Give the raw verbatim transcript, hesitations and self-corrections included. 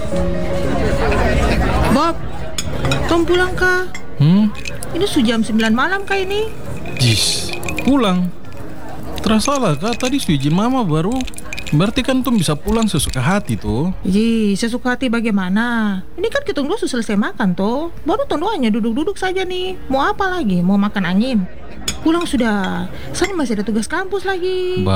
Bob, Tom pulang kah? Hmm? Ini sudah jam sembilan malam kah ini? Jis, pulang. Terasa lah kak, tadi suji mama baru. Berarti kan Tom bisa pulang sesuka hati tuh. Ji, sesuka hati bagaimana? Ini kan kita dua sudah selesai makan toh. Baru Tom hanya duduk-duduk saja nih. Mau apa lagi? Mau makan angin? Pulang sudah. Saya masih ada tugas kampus lagi. Ba